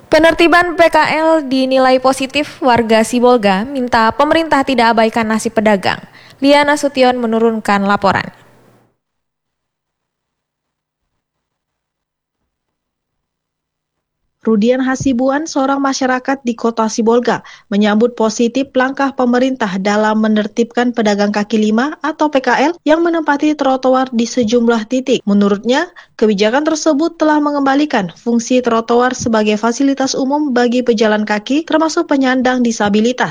Penertiban PKL dinilai positif, warga Sibolga minta pemerintah tidak abaikan nasib pedagang. Liana Sution menurunkan laporan. Rudian Hasibuan, seorang masyarakat di kota Sibolga, menyambut positif langkah pemerintah dalam menertibkan pedagang kaki lima atau PKL yang menempati trotoar di sejumlah titik. Menurutnya, kebijakan tersebut telah mengembalikan fungsi trotoar sebagai fasilitas umum bagi pejalan kaki termasuk penyandang disabilitas.